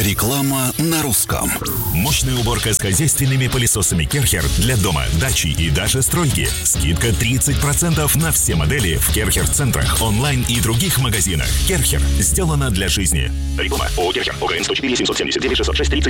Реклама на русском. Мощная уборка с хозяйственными пылесосами Керхер для дома, дачи и даже стройки. Скидка 30% на все модели в Керхер-центрах, онлайн и других магазинах. Керхер. Сделано для жизни. Реклама. ООО «Керхер». ОГРН 104 779 606 30